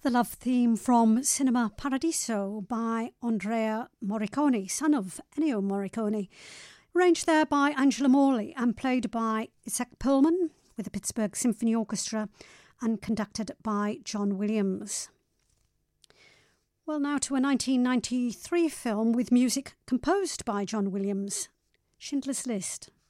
The love theme from Cinema Paradiso by Andrea Morricone, son of Ennio Morricone, arranged there by Angela Morley and played by Isaac Perlman with the Pittsburgh Symphony Orchestra and conducted by John Williams. Well, now to a 1993 film with music composed by John Williams, Schindler's List.